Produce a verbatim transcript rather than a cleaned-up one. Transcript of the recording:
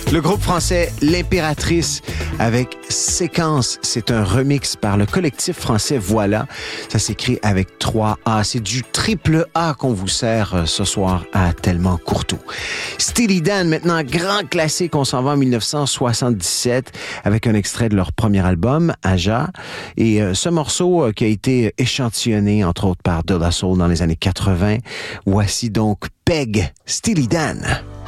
Le groupe français L'Impératrice avec Séquence. C'est un remix par le collectif français Voilà. Ça s'écrit avec trois A. C'est du triple A qu'on vous sert ce soir à Tellement Courteau. Steely Dan, maintenant grand classique. On s'en va en dix-neuf cent soixante-dix-sept avec un extrait de leur premier album, Aja. Et euh, ce morceau euh, qui a été échantillonné, entre autres, par De La Soul dans les années quatre-vingts. Voici donc Peg, Steely Dan.